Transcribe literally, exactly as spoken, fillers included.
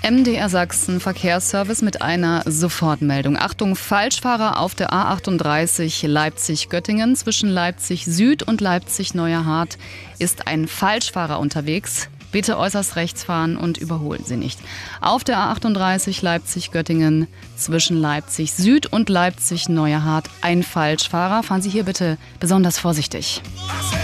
M D R Sachsen Verkehrsservice mit einer Sofortmeldung. Achtung, Falschfahrer auf der A achtunddreißig Leipzig-Göttingen. Zwischen Leipzig Süd und Leipzig-Neuerhardt ist ein Falschfahrer unterwegs. Bitte äußerst rechts fahren und überholen Sie nicht. Auf der A achtunddreißig Leipzig-Göttingen zwischen Leipzig Süd und Leipzig-Neuerhardt ein Falschfahrer. Fahren Sie hier bitte besonders vorsichtig.